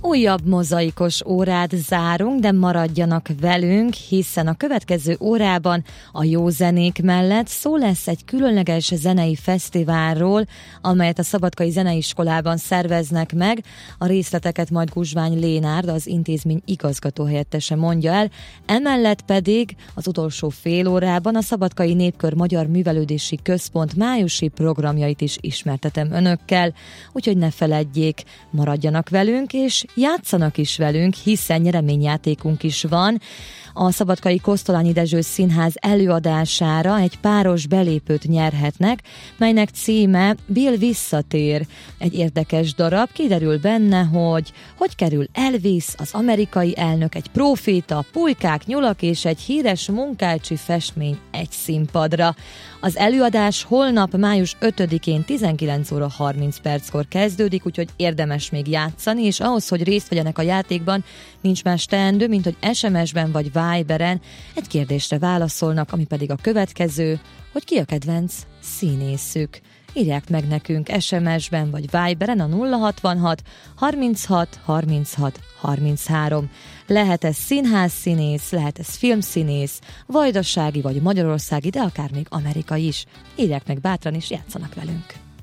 Újabb mozaikos órát zárunk, de maradjanak velünk, hiszen a következő órában a jó zenék mellett szó lesz egy különleges zenei fesztiválról, amelyet a Szabadkai Zeneiskolában szerveznek meg. A részleteket majd Guzsvány Lénárd, az intézmény igazgatóhelyettese mondja el. Emellett pedig az utolsó fél órában a Szabadkai Népkör Magyar Művelődési Központ májusi programjait is ismertetem önökkel, úgyhogy ne feledjék, maradjanak velünk, és játszanak is velünk, hiszen nyereményjátékunk is van. A Szabadkai Kosztolányi Dezső Színház előadására egy páros belépőt nyerhetnek, melynek címe Bill visszatér. Egy érdekes darab, kiderül benne, hogy kerül Elvis, az amerikai elnök, egy próféta, pulykák, nyulak és egy híres munkácsi festmény egy színpadra. Az előadás holnap május 5-én 19 óra 30 perckor kezdődik, úgyhogy érdemes még játszani, és ahhoz, hogy részt vegyenek a játékban, nincs más teendő, mint hogy SMS-ben vagy Viberen egy kérdésre válaszolnak, ami pedig a következő, hogy ki a kedvenc színészük. Írják meg nekünk SMS-ben vagy Viberen a 066 36 36 33. Lehet ez színházszínész, lehet ez filmszínész, vajdasági vagy magyarországi, de akár még amerikai is. Írják meg bátran és játszanak velünk.